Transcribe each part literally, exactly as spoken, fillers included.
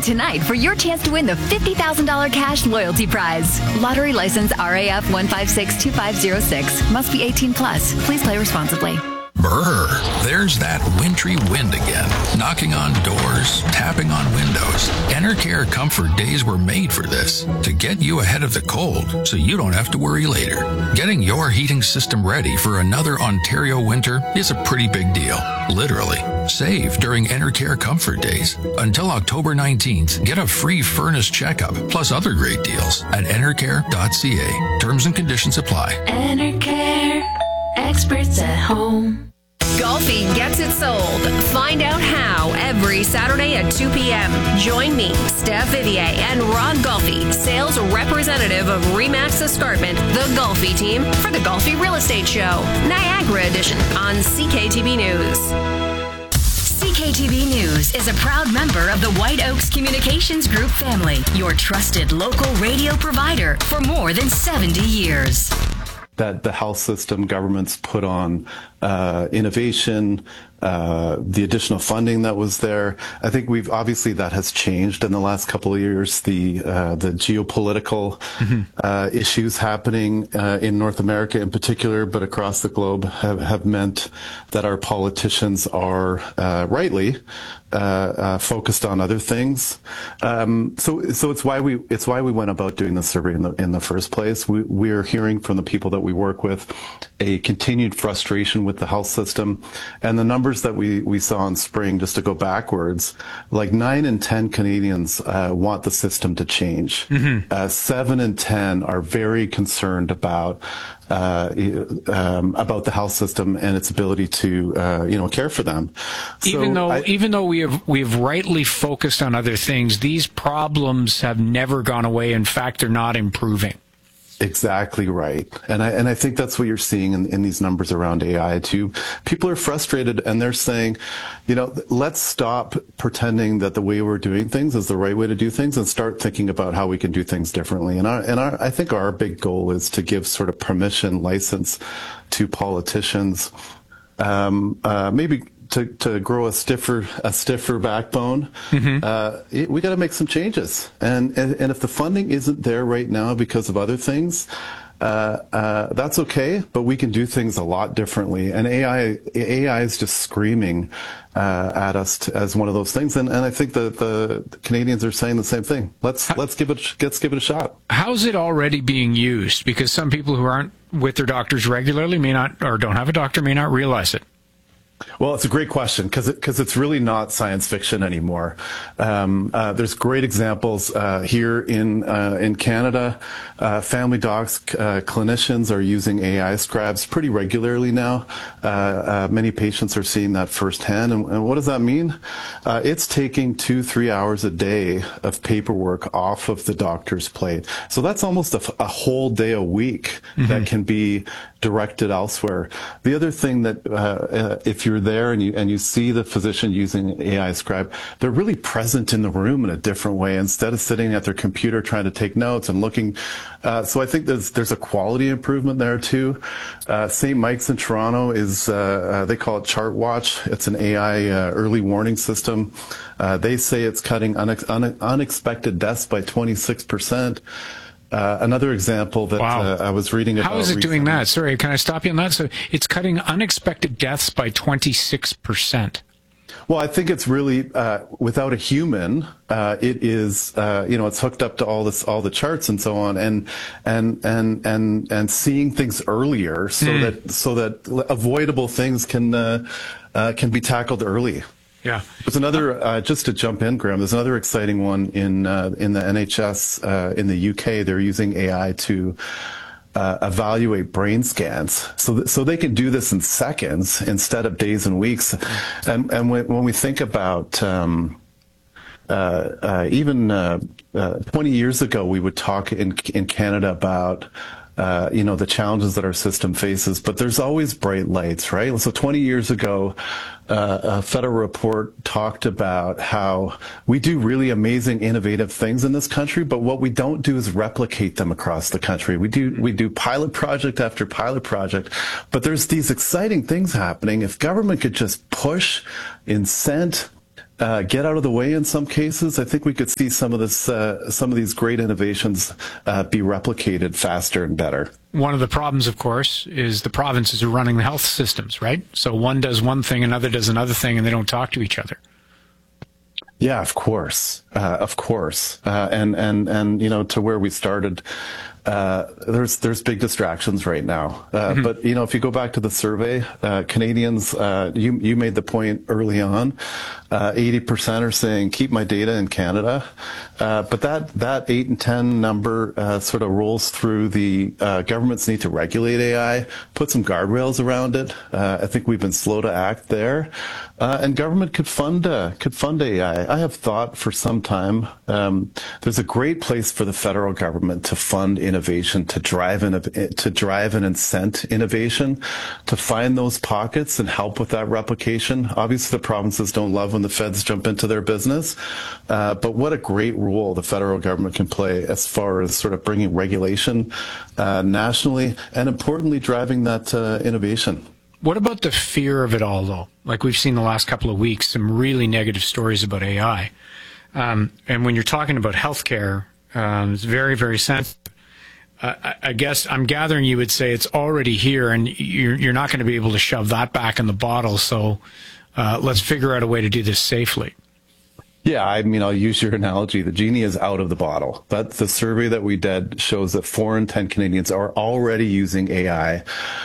tonight for your chance to win the fifty thousand dollars cash loyalty prize. Lottery license R A F one five six two five zero six. Must be eighteen plus. Please play responsibly. Brr, there's that wintry wind again, knocking on doors, tapping on windows. Enercare Comfort Days were made for this, to get you ahead of the cold so you don't have to worry later. Getting your heating system ready for another Ontario winter is a pretty big deal, literally. Save during Enercare Comfort Days. Until October nineteenth, get a free furnace checkup, plus other great deals at enercare dot c a. Terms and conditions apply. Enercare, experts at home. Golfi gets it sold. Find out how every Saturday at two p.m. Join me, Steph Vivier, and Ron Golfi, sales representative of Remax Escarpment, the Golfi team, for the Golfi Real Estate Show, Niagara Edition on C K T V News. C K T V News is a proud member of the White Oaks Communications Group family, your trusted local radio provider for more than seventy years. That the health system governments put on uh, innovation, uh, the additional funding that was there. I think we've obviously that has changed in the last couple of years. The uh, the geopolitical mm-hmm. uh, issues happening uh, in North America in particular, but across the globe, have, have meant that our politicians are uh, rightly uh, uh, focused on other things. Um, so so it's why we it's why we went about doing the survey in the in the first place. We we are hearing from the people that we work with a continued frustration with the health system, and the numbers that we, we saw in spring, just to go backwards, like nine in ten Canadians uh, want the system to change. Mm-hmm. Uh, seven in ten are very concerned about uh, um, about the health system and its ability to uh, you know care for them. So even though I, even though we have we have rightly focused on other things, these problems have never gone away. In fact, they're not improving. Exactly right. And I and I think that's what you're seeing in, in these numbers around A I too. People are frustrated and they're saying, you know, let's stop pretending that the way we're doing things is the right way to do things and start thinking about how we can do things differently. And our, and our, I think our big goal is to give sort of permission, license to politicians, um, uh, maybe to, to grow a stiffer, a stiffer backbone. Mm-hmm. uh, it, we got to make some changes. And, and, and if the funding isn't there right now because of other things, uh, uh, that's okay, but we can do things a lot differently. And A I, A I is just screaming, uh, at us to, as one of those things. And, and I think that the Canadians are saying the same thing. Let's, How, let's give it, let's give it a shot. How's it already being used? Because some people who aren't with their doctors regularly may not, or don't have a doctor, may not realize it. Well, it's a great question because it, because it's really not science fiction anymore. Um, uh, there's great examples uh, here in uh, in Canada. Uh, family docs, uh, clinicians are using A I scribes pretty regularly now. Uh, uh, many patients are seeing that firsthand. And, and what does that mean? Uh, it's taking two, three hours a day of paperwork off of the doctor's plate. So that's almost a, a whole day a week mm-hmm. that can be directed elsewhere. The other thing that uh, uh, if you're there and you and you see the physician using A I scribe, they're really present in the room in a different way instead of sitting at their computer trying to take notes and looking. Uh, so I think there's there's a quality improvement there too. Uh, Saint Mike's in Toronto is uh, uh, they call it ChartWatch. It's an A I uh, early warning system. Uh, they say it's cutting unex- une- unexpected deaths by twenty-six percent. Uh, another example that wow. uh, I was reading about. How is it recently. doing that? Sorry, can I stop you on that? So it's cutting unexpected deaths by twenty-six percent. Well, I think it's really uh, without a human. Uh, it is, uh, you know, it's hooked up to all this, all the charts and so on, and and and and and seeing things earlier, so mm. that so that avoidable things can uh, uh, can be tackled early. Yeah. There's another, uh, just to jump in, Graham, there's another exciting one in uh, in the N H S uh, in the U K. They're using A I to uh, evaluate brain scans. So th- so they can do this in seconds instead of days and weeks. And and when, when we think about um, uh, uh, even uh, uh, twenty years ago, we would talk in in Canada about Uh, you know, the challenges that our system faces, but there's always bright lights, right? So twenty years ago, uh, a federal report talked about how we do really amazing, innovative things in this country, but what we don't do is replicate them across the country. We do, we do pilot project after pilot project, but there's these exciting things happening. If government could just push, incent, uh, get out of the way in some cases, I think we could see some of this, uh, some of these great innovations uh, be replicated faster and better. One of the problems, of course, is the provinces are running the health systems, right? So one does one thing, another does another thing, and they don't talk to each other. Yeah, of course, uh, of course, uh, and and and you know, to where we started, uh, there's there's big distractions right now. Uh, mm-hmm. But you know, if you go back to the survey, uh, Canadians, uh, you you made the point early on, uh, eighty percent are saying keep my data in Canada, uh, but that that eight and ten number uh, sort of rolls through the uh, governments need to regulate A I, put some guardrails around it. Uh, I think we've been slow to act there. Uh, and government could fund uh, could fund A I. I have thought for some time um, there's a great place for the federal government to fund innovation, to drive in, to drive and incent innovation, to find those pockets and help with that replication. Obviously, the provinces don't love when the feds jump into their business, uh, but what a great role the federal government can play as far as sort of bringing regulation uh, nationally and importantly driving that uh, innovation. What about the fear of it all, though? Like we've seen the last couple of weeks, some really negative stories about A I. Um, and when you're talking about healthcare, um, it's very, very sensitive. Uh, I, I guess I'm gathering you would say it's already here, and you're, you're not going to be able to shove that back in the bottle. So uh, let's figure out a way to do this safely. Yeah, I mean, I'll use your analogy. The genie is out of the bottle. But the survey that we did shows that four in ten Canadians are already using A I.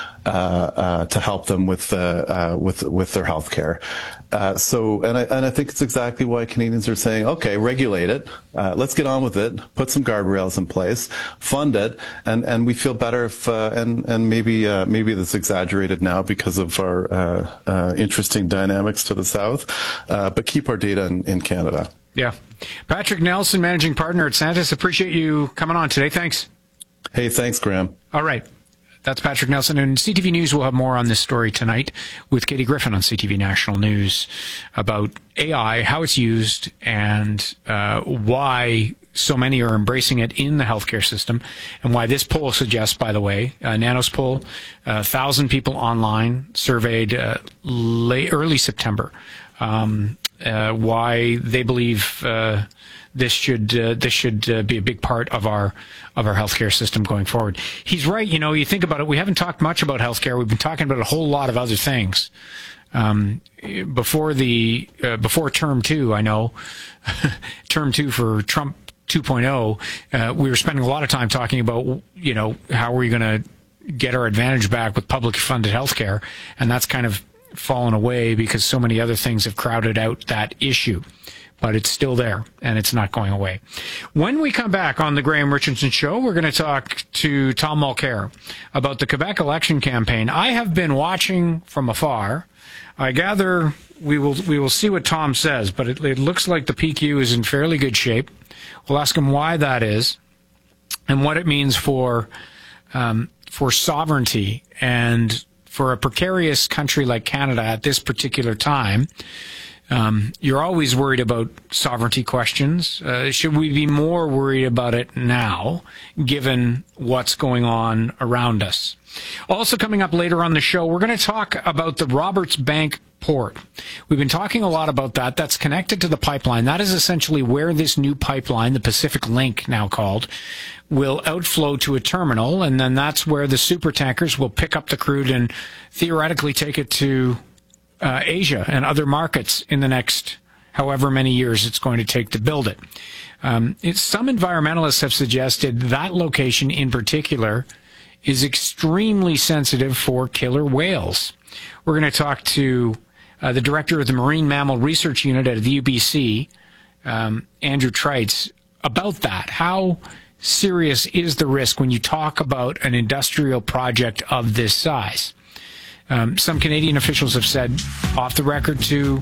Uh, uh, to help them with uh, uh, with with their health care. Uh, so, and I and I think it's exactly why Canadians are saying, okay, regulate it. Uh, let's get on with it. Put some guardrails in place. Fund it, and, and we feel better if uh, and and maybe uh, maybe that's exaggerated now because of our uh, uh, interesting dynamics to the south. Uh, but keep our data in, in Canada. Yeah, Patrick Nelson, managing partner at Santis. Appreciate you coming on today. Thanks. Hey, thanks, Graham. All right. That's Patrick Nelson. And C T V News will have more on this story tonight with Katie Griffin on C T V National News about A I, how it's used, and uh, why so many are embracing it in the healthcare system, and why this poll suggests, by the way, uh, Nanos poll, a uh, thousand people online surveyed uh, late, early September, um, uh, why they believe uh, this should uh, this should uh, be a big part of our of our healthcare system going forward. He's right. You know, you think about it. We haven't talked much about healthcare. We've been talking about a whole lot of other things. Um, before the uh, before term two, I know term two for Trump two point oh, uh, we were spending a lot of time talking about, you know, how are we going to get our advantage back with public funded healthcare, and that's kind of fallen away because so many other things have crowded out that issue. But it's still there, and it's not going away. When we come back on the Graham Richardson Show, we're going to talk to Tom Mulcair about the Quebec election campaign. I have been watching from afar. I gather we will we will see what Tom says, but it, it looks like the P Q is in fairly good shape. We'll ask him why that is and what it means for um, for sovereignty and for a precarious country like Canada at this particular time. Um, you're always worried about sovereignty questions. Uh, should we be more worried about it now, given what's going on around us? Also coming up later on the show, we're going to talk about the Roberts Bank port. We've been talking a lot about that. That's connected to the pipeline. That is essentially where this new pipeline, the Pacific Link now called, will outflow to a terminal, and then that's where the super tankers will pick up the crude and theoretically take it to Uh, Asia and other markets in the next however many years it's going to take to build it. Um, it. Some environmentalists have suggested that location in particular is extremely sensitive for killer whales. We're going to talk to uh, the director of the Marine Mammal Research Unit at the U B C, um, Andrew Treitz, about that. How serious is the risk when you talk about an industrial project of this size? Um, some Canadian officials have said, off the record to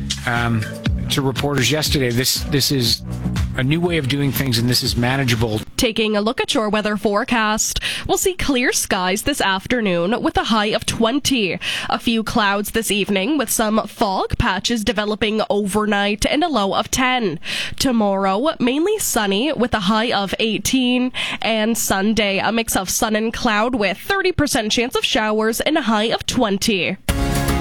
um, to reporters yesterday, this this is a new way of doing things, and this is manageable. Taking a look at your weather forecast, we'll see clear skies this afternoon with a high of twenty. A few clouds this evening with some fog patches developing overnight and a low of ten. Tomorrow, mainly sunny with a high of eighteen. And Sunday, a mix of sun and cloud with thirty percent chance of showers and a high of twenty.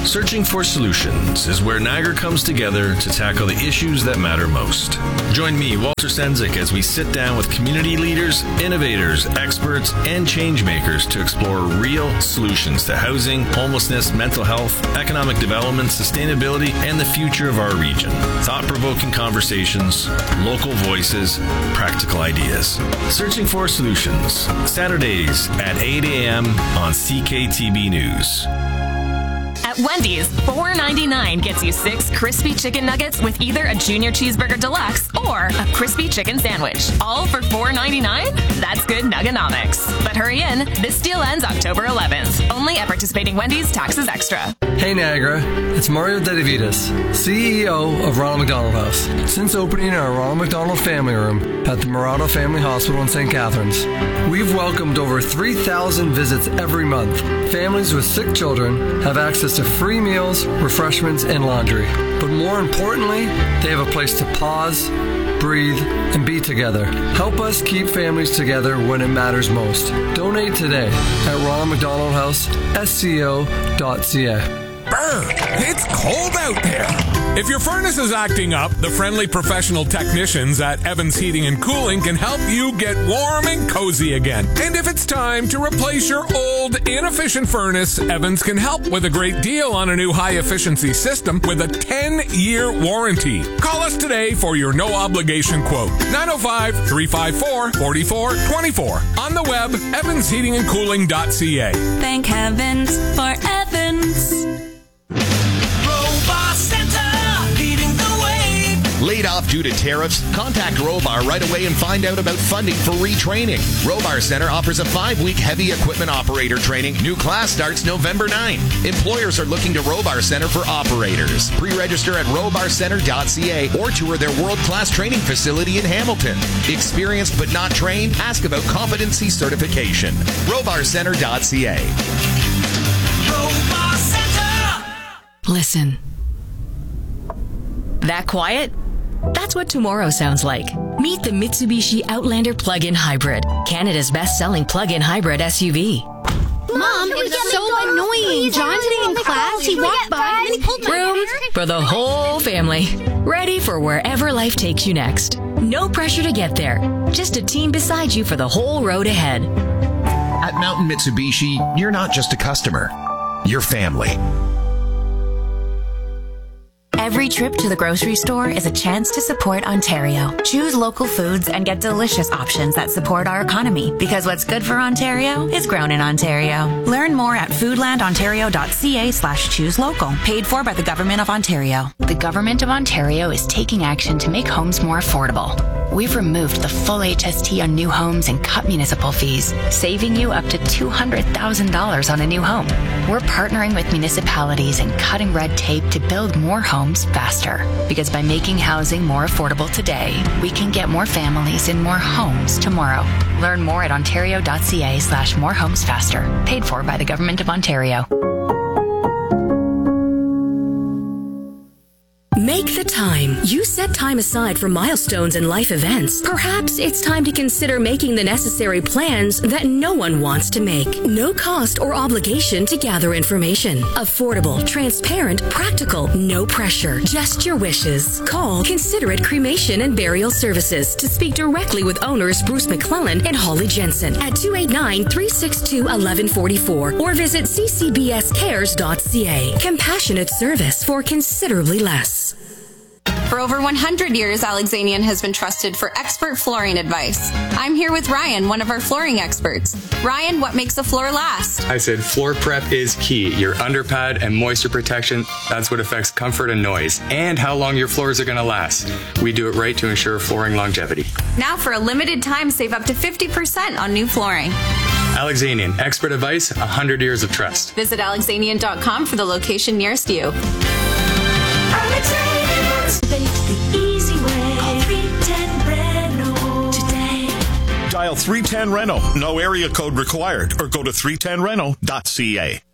Searching for Solutions is where Niagara comes together to tackle the issues that matter most. Join me, Walter Stenzik, as we sit down with community leaders, innovators, experts, and change makers to explore real solutions to housing, homelessness, mental health, economic development, sustainability, and the future of our region. Thought-provoking conversations, local voices, practical ideas. Searching for Solutions, Saturdays at eight a.m. on C K T B News. At Wendy's, four ninety-nine gets you six crispy chicken nuggets with either a junior cheeseburger deluxe or a crispy chicken sandwich. All for four ninety-nine? That's good nuggonomics. But hurry in, this deal ends October eleventh. Only at participating Wendy's, taxes extra. Hey Niagara, it's Mario Dedivitas, C E O of Ronald McDonald House. Since opening our Ronald McDonald Family Room at the Murado Family Hospital in Saint Catharines, we've welcomed over three thousand visits every month. Families with sick children have access to free meals, refreshments, and laundry. But more importantly, they have a place to pause, breathe, and be together. Help us keep families together when it matters most. Donate today at Ronald McDonald House, S C O dot C A. Brr, it's cold out there. If your furnace is acting up, the friendly professional technicians at Evans Heating and Cooling can help you get warm and cozy again. And if it's time to replace your old, inefficient furnace, Evans can help with a great deal on a new high-efficiency system with a ten-year warranty. Call us today for your no-obligation quote. nine oh five, three five four, four four two four. On the web, evans heating and cooling dot c a. Thank heavens for Evans. Laid off due to tariffs? Contact Robar right away and find out about funding for retraining. Robar Center offers a five-week heavy equipment operator training. New class starts November ninth. Employers are looking to Robar Center for operators. Pre-register at robar center dot c a or tour their world-class training facility in Hamilton. Experienced but not trained? Ask about competency certification. robar center dot c a. Robar Center! Listen. That quiet? That's what tomorrow sounds like. Meet the Mitsubishi Outlander Plug-in Hybrid, Canada's best-selling plug-in hybrid S U V. Mom, it was so annoying. John today in class, he walked by and then he pulled my hair. Room for the whole family. Ready for wherever life takes you next. No pressure to get there. Just a team beside you for the whole road ahead. At Mountain Mitsubishi, you're not just a customer. You're family. Every trip to the grocery store is a chance to support Ontario. Choose local foods and get delicious options that support our economy, because what's good for Ontario is grown in Ontario. Learn more at foodland ontario dot c a slash choose local. Paid for by the Government of Ontario. The Government of Ontario is taking action to make homes more affordable. We've removed the full H S T on new homes and cut municipal fees, saving you up to two hundred thousand dollars on a new home. We're partnering with municipalities and cutting red tape to build more homes faster. Because by making housing more affordable today, we can get more families in more homes tomorrow. Learn more at ontario dot c a slash more homes faster. Paid for by the Government of Ontario. Make the time. You set time aside for milestones and life events. Perhaps it's time to consider making the necessary plans that no one wants to make. No cost or obligation to gather information. Affordable, transparent, practical, no pressure. Just your wishes. Call Considerate Cremation and Burial Services to speak directly with owners Bruce McClellan and Holly Jensen at two eight nine, three six two, one one four four or visit c c b s cares dot c a. Compassionate service for considerably less. For over one hundred years, Alexanian has been trusted for expert flooring advice. I'm here with Ryan, one of our flooring experts. Ryan, what makes a floor last? I said floor prep is key. Your underpad and moisture protection, that's what affects comfort and noise, and how long your floors are going to last. We do it right to ensure flooring longevity. Now for a limited time, save up to fifty percent on new flooring. Alexanian, expert advice, one hundred years of trust. Visit alexanian dot com for the location nearest you. The easy way. Call three ten Reno today. Dial three ten Reno. No area code required. Or go to three ten reno dot c a.